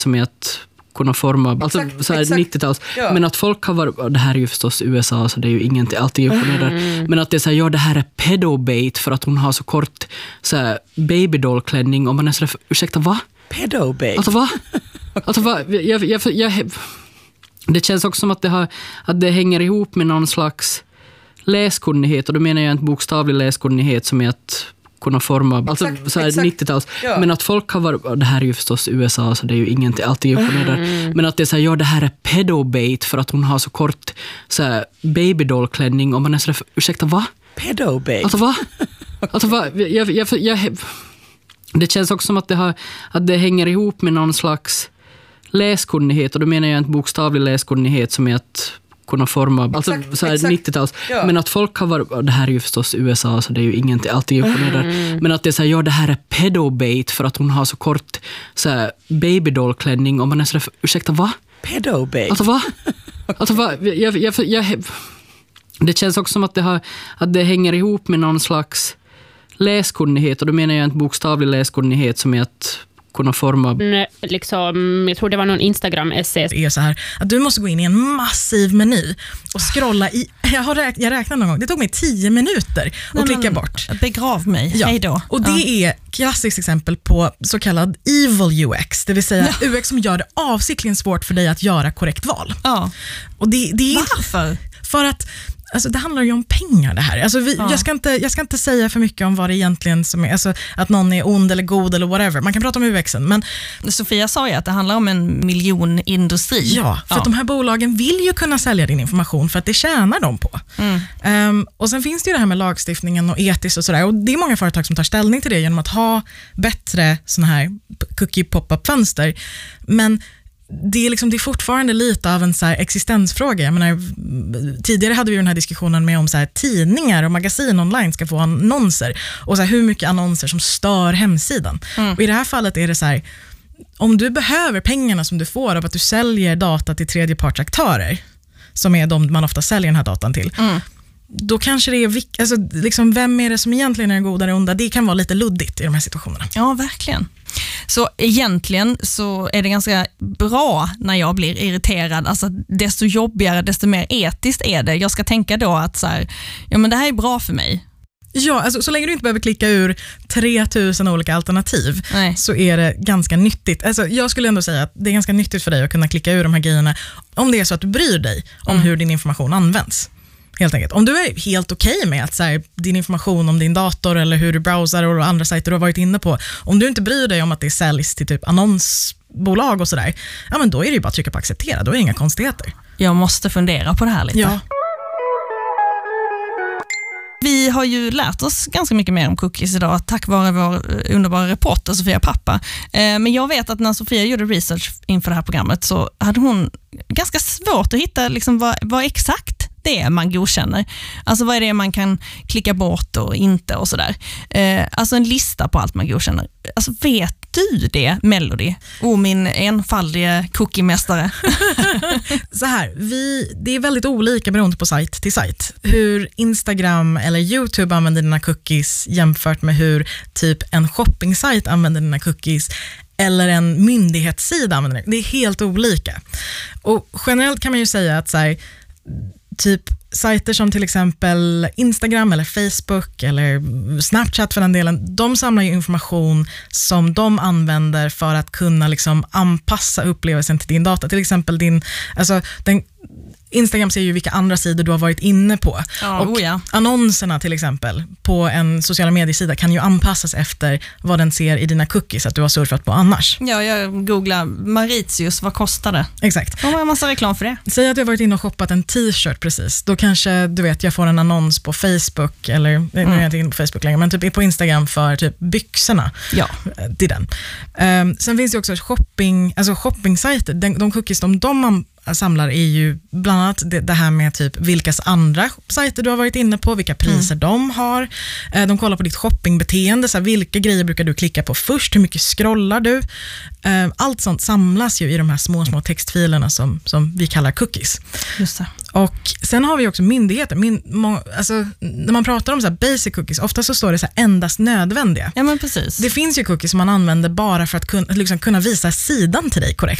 som är att kunna forma, alltså så här 90-tals, men att folk har varit, det här är ju förstås USA så det är ju ingenting, allting upp och ner där, men att det är så här, det här är pedobait för att hon har så kort så här babydollklänning och man är så där, ursäkta, va? Pedobait? Alltså va? Alltså va? Det känns också som att det hänger ihop med någon slags läskunnighet, och då menar jag inte bokstavlig läskunnighet som är att kunna forma, alltså så här 90-tals, men att folk har varit, det här är ju förstås USA så det är ju ingenting, allting upp och ner där, men att det är så här, det här är pedobait för att hon har så kort så här babydollklänning och man är så där, ursäkta, va? Pedobait? Alltså va? Alltså va? Det känns också som att det hänger ihop med någon slags läskunnighet, och då menar jag inte bokstavlig läskunnighet som är att kunna forma, alltså så här 90-tals, men att folk har varit, det här är ju förstås USA så det är ju ingenting, allting upp och ner där, men att det är så här, det här är pedobait för att hon har så kort så här babydollklänning och man är så där, ursäkta, va? Pedobait? Alltså va? Alltså va? Det känns också som att det hänger ihop med någon slags läskunnighet, och då menar jag inte bokstavlig läskunnighet som är att kunna forma. Liksom, jag tror det var någon Instagram-essä. Det är så här att du måste gå in i en massiv meny och scrolla i, jag räknade någon gång, det tog mig 10 minuter att klicka bort. Begrav mig, hej då. Och det är klassiskt exempel på så kallad evil UX, det vill säga UX som gör det avsiktligen svårt för dig att göra korrekt val. Ja. Och det är varför? För att alltså, det handlar ju om pengar det här. Alltså, jag ska inte säga för mycket om vad det egentligen som är, alltså, att någon är ond eller god eller whatever. Man kan prata om UXen, men Sofia sa ju att det handlar om en miljonindustri. Ja, för att de här bolagen vill ju kunna sälja din information för att det tjänar de på. Och sen finns det ju det här med lagstiftningen och etiskt och sådär. Och det är många företag som tar ställning till det genom att ha bättre såna här cookie pop-up-fönster. Men det är fortfarande lite av en så här existensfråga. Jag menar, tidigare hade vi den här diskussionen med om så här, tidningar och magasin online ska få annonser och så här, hur mycket annonser som stör hemsidan. Och i det här fallet är det så här, om du behöver pengarna som du får av att du säljer data till tredjepartsaktörer, som är de man ofta säljer den här datan till, då kanske det är, alltså, vem är det som egentligen är goda eller onda? Det kan vara lite luddigt i de här situationerna. Ja, verkligen. Så egentligen så är det ganska bra när jag blir irriterad. Alltså desto jobbigare, desto mer etiskt är det. Jag ska tänka då att så här, ja men det här är bra för mig. Ja, alltså, så länge du inte behöver klicka ur 3000 olika alternativ så är det ganska nyttigt. Alltså, jag skulle ändå säga att det är ganska nyttigt för dig att kunna klicka ur de här grejerna om det är så att du bryr dig om hur din information används. Helt enkelt. Om du är helt okej med att så här, din information om din dator eller hur du browsar och andra sajter du har varit inne på, om du inte bryr dig om att det säljs till typ annonsbolag och sådär, ja men då är det ju bara att trycka på acceptera, då är det inga konstigheter. Jag måste fundera på det här lite. Ja. Vi har ju lärt oss ganska mycket mer om cookies idag tack vare vår underbara reporter Sofia Pappa. Men jag vet att när Sofia gjorde research inför det här programmet så hade hon ganska svårt att hitta vad exakt det är man godkänner. Alltså vad är det man kan klicka bort och inte och sådär. Alltså en lista på allt man godkänner. Alltså vet du det, Melody? Min enfaldige cookie-mästare. Så här, det är väldigt olika beroende på sajt till sajt. Hur Instagram eller YouTube använder dina cookies jämfört med hur typ en shopping-sajt använder dina cookies eller en myndighetssida använder det. Det är helt olika. Och generellt kan man ju säga att så här, typ sajter som till exempel Instagram eller Facebook eller Snapchat för den delen, de samlar ju information som de använder för att kunna anpassa upplevelsen till din data. Till exempel Instagram ser ju vilka andra sidor du har varit inne på. Annonserna till exempel på en sociala mediesida kan ju anpassas efter vad den ser i dina cookies att du har surfat på annars. Ja, jag googlar Mauritius, vad kostar det? Exakt. Och har en massa reklam för det. Säg att jag har varit inne och shoppat en t-shirt precis. Då kanske, du vet, jag får en annons på Facebook eller, nu är jag inte inne på Facebook längre, men typ på Instagram för typ byxorna. Ja. Det är den. Sen finns det också shopping-sajter. De cookies de samlar är ju bland annat det här med typ vilkas andra sajter du har varit inne på, vilka priser de har. De kollar på ditt shoppingbeteende, så här, vilka grejer brukar du klicka på först, hur mycket scrollar du. Allt sånt samlas ju i de här små textfilerna som vi kallar cookies. Just det. Och sen har vi också myndigheter. Alltså, när man pratar om så här basic cookies, ofta så står det så här endast nödvändiga. Ja, men precis. Det finns ju cookies som man använder bara för att kunna visa sidan till dig korrekt.